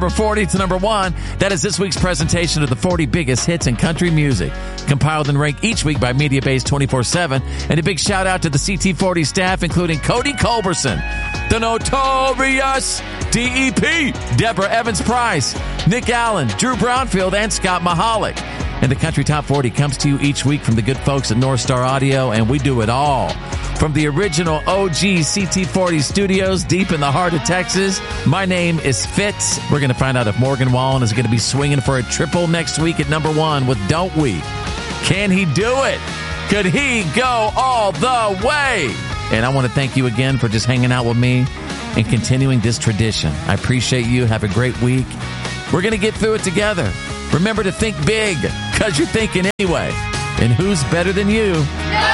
Number 40 to number 1. That is this week's presentation of the 40 biggest hits in country music, compiled and ranked each week by MediaBase 24/7. And a big shout out to the CT40 staff, including Cody Culberson, the notorious DEP, Deborah Evans-Price, Nick Allen, Drew Brownfield, and Scott Mahalik. And the Country Top 40 comes to you each week from the good folks at North Star Audio, and we do it all. From the original OG CT40 studios deep in the heart of Texas, my name is Fitz. We're going to find out if Morgan Wallen is going to be swinging for a triple next week at number 1 with Don't We? Can he do it? Could he go all the way? And I want to thank you again for just hanging out with me and continuing this tradition. I appreciate you. Have a great week. We're going to get through it together. Remember to think big, because you're thinking anyway. And who's better than you?